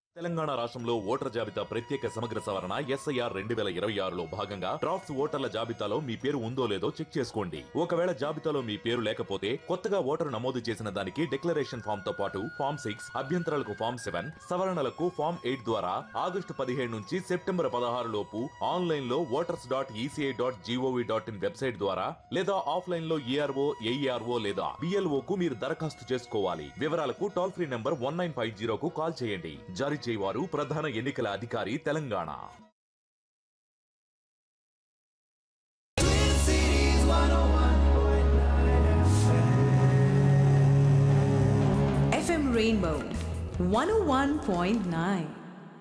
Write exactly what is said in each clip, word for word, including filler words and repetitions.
తెలంగాణ రాష్ట్రంలో ఓటర్ జాబితా ప్రత్యేక సమగ్ర సవరణ ఎస్ఐఆర్ రెండు వేల ఇరవై ఆరులో భాగంగా డ్రాఫ్ట్స్ ఓటర్ల జాబితాలో మీ పేరు ఉందో లేదో చెక్ చేసుకోండి. ఒకవేళ జాబితాలో మీ పేరు లేకపోతే కొత్తగా ఓటరు నమోదు చేసిన దానికి డిక్లరేషన్ ఫామ్ తో పాటు ఫామ్ సిక్స్ అభ్యంతరాలకు ఫామ్ సెవెన్ సవరణలకు ఫామ్ ఎయిట్ ద్వారా ఆగస్టు పదిహేడు నుంచి సెప్టెంబర్ పదహారు లోపు ఆన్లైన్ లో voters dot ECI dot GOV dot in website ద్వారా లేదా ఆఫ్లైన్ లో ఈఆర్ఓ ఏఈఆర్ఓ లేదా బిఎల్ఓ కు మీరు దరఖాస్తు చేసుకోవాలి. వివరాలకు toll free number one nine five జీరోకు call చేయండి. జారీ చేయవారు ప్రధాన ఎన్నికల అధికారి తెలంగాణ. ఎఫ్ఎం రెయిన్బో వన్ ఓ వన్ పాయింట్ నైన్.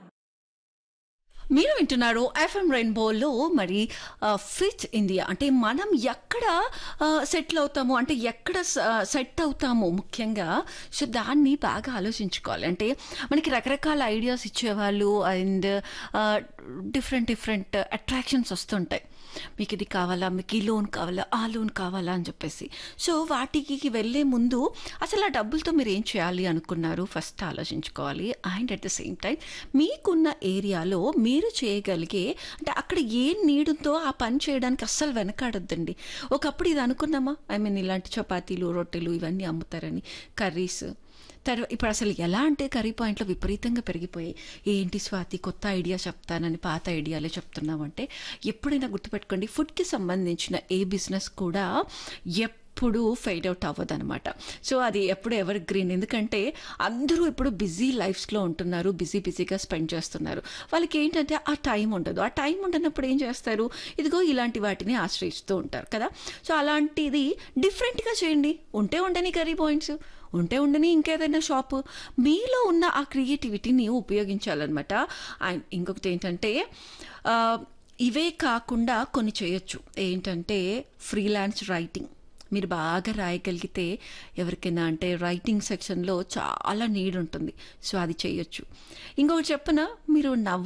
మీరు వింటున్నారు ఎఫ్ఎం రెయిన్బోలో. మరి ఫిట్ ఇండియా అంటే మనం ఎక్కడ సెటిల్ అవుతాము, అంటే ఎక్కడ సెట్ అవుతాము ముఖ్యంగా. సో దాన్ని బాగా ఆలోచించుకోవాలి. అంటే మనకి రకరకాల ఐడియాస్ ఇచ్చేవాళ్ళు అండ్ డిఫరెంట్ డిఫరెంట్ అట్రాక్షన్స్ వస్తుంటాయి. మీకు ఇది కావాలా, మీకు ఈ లోన్ కావాలా, ఆ లోన్ కావాలా అని చెప్పేసి. సో వాటికి వెళ్ళే ముందు అసలు ఆ డబ్బులతో మీరు ఏం చేయాలి అనుకున్నారు ఫస్ట్ ఆలోచించుకోవాలి. And at the same time మీకున్న ఏరియాలో మీరు చేయగలిగే, అంటే అక్కడ ఏం నీడ్ ఉందో ఆ పని చేయడానికి అస్సలు వెనకాడొద్దండి. ఒకప్పుడు ఇది అనుకున్నామా, ఐ మీన్ ఇలాంటి చపాతీలు రొట్టెలు ఇవన్నీ అమ్ముతారని, కర్రీస్. తర్వాత ఇప్పుడు అసలు ఎలా అంటే కర్రీ పాయింట్లో విపరీతంగా పెరిగిపోయాయి. ఏంటి స్వాతి కొత్త ఐడియా చెప్తానని పాత ఐడియాలే చెప్తున్నామంటే, ఎప్పుడైనా గుర్తుపెట్టుకోండి, ఫుడ్కి సంబంధించిన ఏ బిజినెస్ కూడా ఎప్పుడు ఫెయిడ్ అవుట్ అవ్వదు అనమాట. సో అది ఎప్పుడు ఎవర్ గ్రీన్. ఎందుకంటే అందరూ ఇప్పుడు బిజీ లైఫ్స్లో ఉంటున్నారు, బిజీ బిజీగా స్పెండ్ చేస్తున్నారు. వాళ్ళకి ఏంటంటే ఆ టైం ఉండదు. ఆ టైం ఉండనప్పుడు ఏం చేస్తారు, ఇదిగో ఇలాంటి వాటిని ఆశ్రయిస్తూ ఉంటారు కదా. సో అలాంటిది డిఫరెంట్గా చేయండి. ఉంటే ఉండని కర్రీ పాయింట్స్, ఉంటే ఉండని ఇంకేదైనా షాపు, మీలో ఉన్న ఆ క్రియేటివిటీని ఉపయోగించాలన్నమాట. అండ్ ఇంకొకటి ఏంటంటే ఇవే కాకుండా కొన్ని చేయొచ్చు. ఏంటంటే ఫ్రీలాన్స్ రైటింగ్. మీరు బాగా రాయగలిగితే ఎవరికైనా అంటే రైటింగ్ సెక్షన్లో చాలా నీడ్ ఉంటుంది. సో అది చేయొచ్చు. ఇంకొకటి చెప్పనా, మీరు నవ్వు